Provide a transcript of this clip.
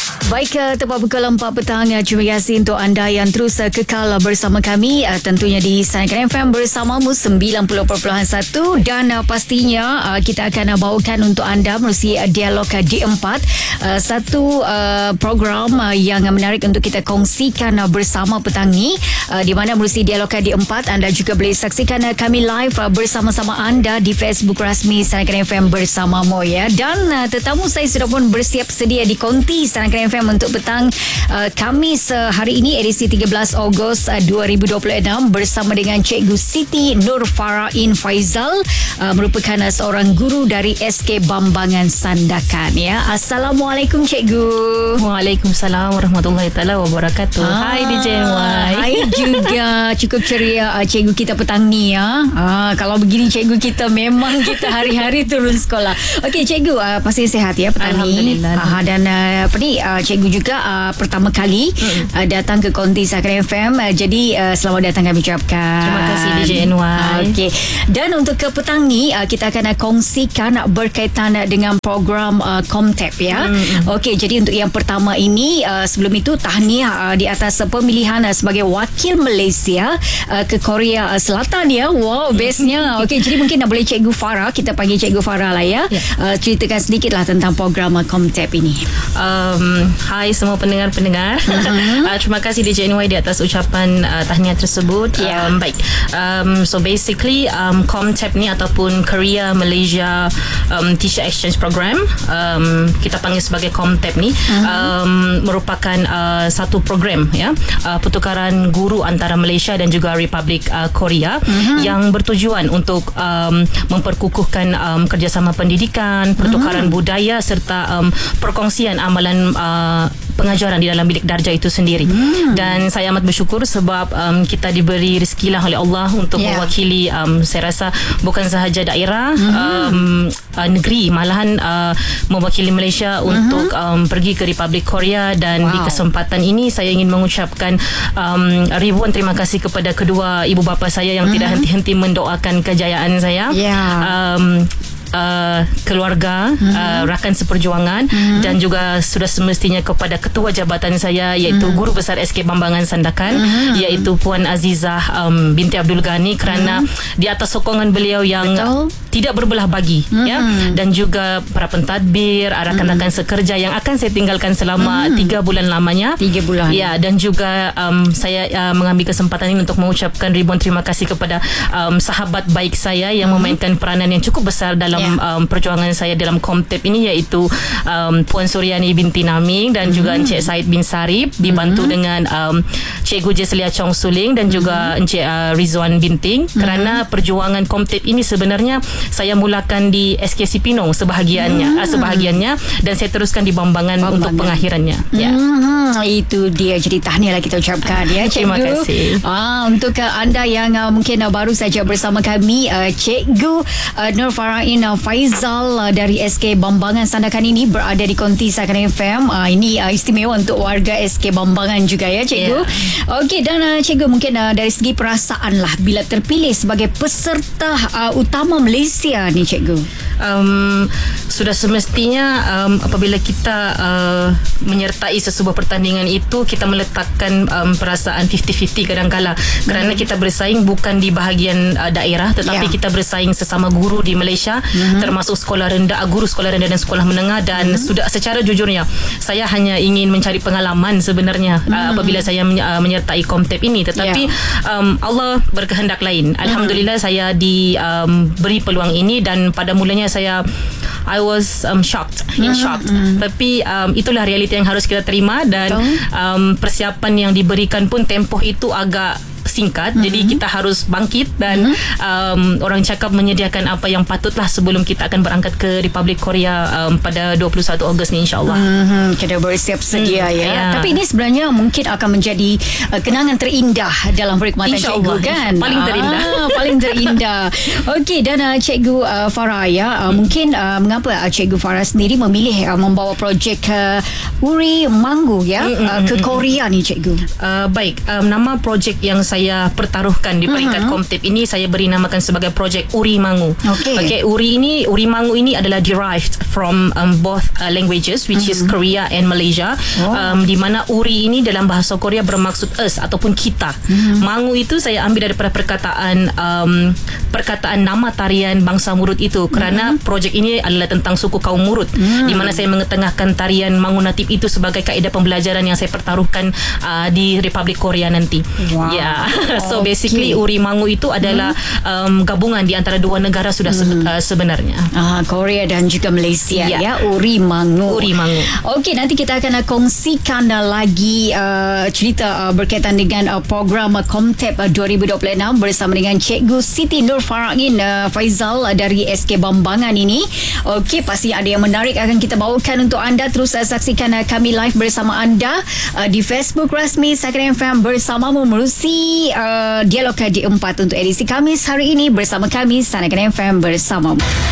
Baik, tepat pukul 4 petang. Terima kasih untuk anda yang terus kekal bersama kami, tentunya di Sanakan FM bersamamu 90.1, dan pastinya kita akan bawakan untuk anda melalui Dialog D4, satu program yang menarik untuk kita kongsikan bersama petang ni, di mana melalui Dialog D4 anda juga boleh saksikan kami live bersama-sama anda di Facebook rasmi Sanakan FM bersamamu ya. Dan tetamu saya sudah pun bersiap sedia di konti Sanakan FM untuk petang Khamis hari ini, edisi 13 Ogos 2026, bersama dengan Cikgu Siti Nur Farain Faizal, merupakan seorang guru dari SK Bambangan Sandakan ya. Assalamualaikum Cikgu. Waalaikumsalam warahmatullahi taala wabarakatuh. Hai DJ NY. Hai juga, cukup ceria Cikgu kita petang ni ya. Kalau begini Cikgu kita memang kita hari-hari turun sekolah. Okey Cikgu, pasti sihat ya petang ni. Alhamdulillah. Dan apa ni, Cikgu juga pertama kali datang ke konti Sanakan FM. Jadi selamat datang kami ucapkan. Terima kasih DJ NY. Okey. Dan untuk ke petang ni kita akan kongsikan berkaitan dengan program Comtap ya. Okey, jadi untuk yang pertama ini, sebelum itu tahniah di atas pemilihan sebagai wakil Malaysia ke Korea Selatan ya. Wow, bestnya. Okey, jadi mungkin boleh Cikgu Farah, kita panggil Cikgu Farah lah ya. Ceritakan sedikitlah tentang program Comtap ini. Hai semua pendengar-pendengar. Terima kasih DJ NY di atas ucapan tahniah tersebut. Baik. So basically Comtap ni ataupun Korea Malaysia Teacher Exchange Program, kita panggil sebagai Comtap ni, merupakan satu program ya, pertukaran guru antara Malaysia dan juga Republik Korea, yang bertujuan untuk memperkukuhkan kerjasama pendidikan, pertukaran budaya serta perkongsian amalan pengajaran di dalam bilik darjah itu sendiri. Dan saya amat bersyukur sebab kita diberi rezekilah oleh Allah untuk mewakili, saya rasa bukan sahaja daerah, negeri, malahan mewakili Malaysia untuk pergi ke Republik Korea. Dan di kesempatan ini saya ingin mengucapkan ribuan terima kasih kepada kedua ibu bapa saya yang tidak henti-henti mendoakan kejayaan saya. Keluarga, rakan seperjuangan, dan juga sudah semestinya kepada ketua jabatan saya, iaitu Guru Besar SK Bambangan Sandakan, iaitu Puan Azizah binti Abdul Ghani, kerana di atas sokongan beliau yang tidak berbelah bagi ya, dan juga para pentadbir, rakan-rakan sekerja yang akan saya tinggalkan selama 3 bulan lamanya. 3 bulan ya. Dan juga saya mengambil kesempatan ini untuk mengucapkan ribuan terima kasih kepada sahabat baik saya yang memainkan peranan yang cukup besar dalam perjuangan saya dalam Comtap ini, iaitu Puan Suryani binti Naming dan juga Encik Said bin Sarip, dibantu dengan Cikgu Jeslia Chong Suling dan juga Encik Rizwan Binting. Kerana perjuangan Comtap ini sebenarnya saya mulakan di SKC Pinong sebahagiannya, dan saya teruskan di Bambangan untuk pengakhirannya. Itu dia, jadi tahniahlah kita ucapkan ya Cikgu. Terima kasih. Untuk anda yang mungkin baru saja bersama kami, Cikgu Nur Farain Faizal dari SK Bambangan Sandakan ini berada di konti Sanakan FM. Ini istimewa untuk warga SK Bambangan juga ya Cikgu. Okey, dan Cikgu mungkin dari segi perasaan lah bila terpilih sebagai peserta utama Malaysia ni Cikgu. Sudah semestinya apabila kita menyertai sesebuah pertandingan itu, kita meletakkan perasaan 50-50 kadang-kala, kerana kita bersaing bukan di bahagian daerah, tetapi kita bersaing sesama guru di Malaysia, termasuk sekolah rendah, guru sekolah rendah dan sekolah menengah. Dan sudah secara jujurnya saya hanya ingin mencari pengalaman sebenarnya apabila saya menyertai Comtap ini, tetapi Allah berkehendak lain. Alhamdulillah saya diberi peluang ini, dan pada mulanya I was shocked. Tapi itulah realiti yang harus kita terima, dan persiapan yang diberikan pun tempoh itu agak singkat, jadi kita harus bangkit dan orang cakap menyediakan apa yang patutlah sebelum kita akan berangkat ke Republik Korea pada 21 Ogos ni, insyaAllah. Kita bersiap sedia ya. Tapi ini sebenarnya mungkin akan menjadi kenangan terindah dalam perkhidmatan Cikgu kan. Paling terindah. Paling terindah. Okey, dan Cikgu Farah ya, mungkin mengapa Cikgu Farah sendiri memilih membawa projek Uri Manggu ya ke Korea ni Cikgu? Baik, nama projek yang saya saya pertaruhkan di peringkat Komtip ini, saya beri namakan sebagai projek Uri Mangu. Uri Mangu ini adalah derived from both languages, which is Korea and Malaysia. Di mana Uri ini dalam bahasa Korea bermaksud us ataupun kita. Mangu itu saya ambil daripada perkataan nama tarian bangsa Murut itu, kerana projek ini adalah tentang suku kaum Murut, di mana saya mengetengahkan tarian Mangu Natib itu sebagai kaedah pembelajaran yang saya pertaruhkan di Republik Korea nanti. So basically Uri Mangu itu adalah gabungan di antara dua negara sudah sebenarnya. Korea dan juga Malaysia. Uri Mangu. Okey, nanti kita akan kongsikan lagi cerita berkaitan dengan program Komtip 2026 bersama dengan Cikgu Siti Nur Faragin Faizal dari SK Bambangan ini. Okey, pasti ada yang menarik akan kita bawakan untuk anda. Terus saksikan kami live bersama anda di Facebook rasmi Saikan FM bersamamu, menerusi dialog di 4 untuk edisi Khamis hari ini bersama kami Saikan FM bersamamu.